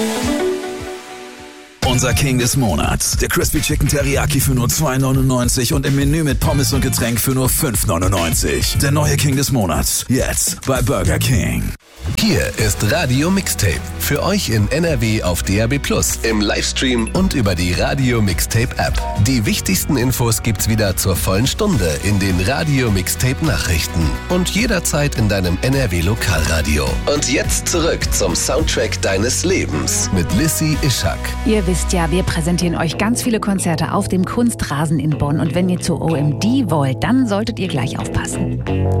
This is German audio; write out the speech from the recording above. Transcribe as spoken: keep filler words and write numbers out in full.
Unser King des Monats. Der Crispy Chicken Teriyaki für nur zwei neunundneunzig und im Menü mit Pommes und Getränk für nur fünf neunundneunzig. Der neue King des Monats. Jetzt bei Burger King. Hier ist Radio Mixtape. Für euch in N R W auf D A B plus, im Livestream und über die Radio Mixtape App. Die wichtigsten Infos gibt's wieder zur vollen Stunde in den Radio Mixtape Nachrichten. Und jederzeit in deinem N R W Lokalradio. Und jetzt zurück zum Soundtrack deines Lebens mit Lissy Ischak. Ihr wisst ja, wir präsentieren euch ganz viele Konzerte auf dem Kunstrasen in Bonn. Und wenn ihr zu O M D wollt, dann solltet ihr gleich aufpassen.